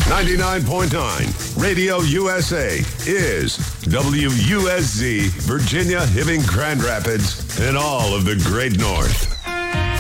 99.9 Radio USA is WUSZ, Virginia, Hibbing, Grand Rapids, and all of the Great North.